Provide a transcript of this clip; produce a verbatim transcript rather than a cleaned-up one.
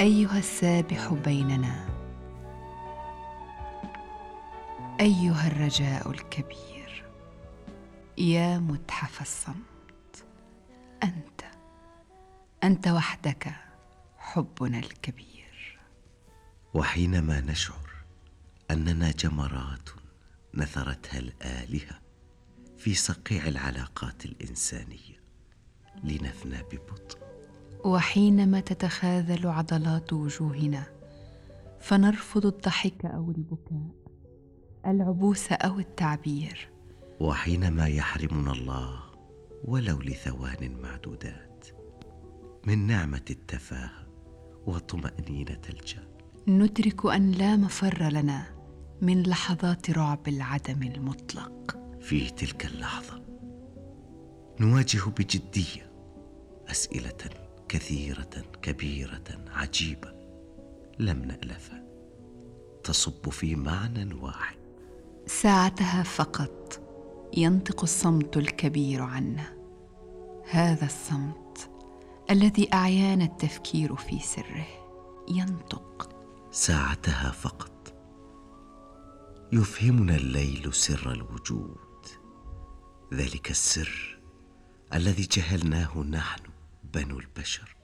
أيها السابح بيننا، أيها الرجاء الكبير، يا متحف الصمت، أنت أنت وحدك حبنا الكبير. وحينما نشعر أننا جمرات نثرتها الآلهة في صقيع العلاقات الإنسانية لنفنى ببطء، وحينما تتخاذل عضلات وجوهنا فنرفض الضحك أو البكاء، العبوس أو التعبير، وحينما يحرمنا الله ولو لثوان معدودات من نعمة التفاهة وطمأنينة الجهل، ندرك أن لا مفر لنا من لحظات رعب العدم المطلق. في تلك اللحظة نواجه بجدية أسئلة كثيرة كبيرة عجيبة لم نألفها، تصب في معنى واحد. ساعتها فقط ينطق الصمت الكبير عنا، هذا الصمت الذي أعيانا التفكير في سره ينطق. ساعتها فقط يفهمنا الليل سر الوجود، ذلك السر الذي جهلناه نحن بنو البشر.